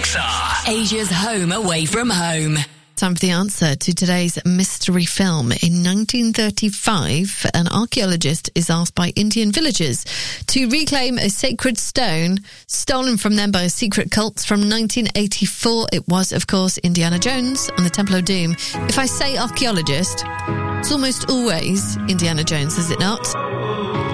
Pulsar. Asia's home away from home. Time for the answer to today's mystery film. In 1935, an archaeologist is asked by Indian villagers to reclaim a sacred stone stolen from them by a secret cult from 1984. It was, of course, Indiana Jones and the Temple of Doom. If I say archaeologist, it's almost always Indiana Jones, is it not?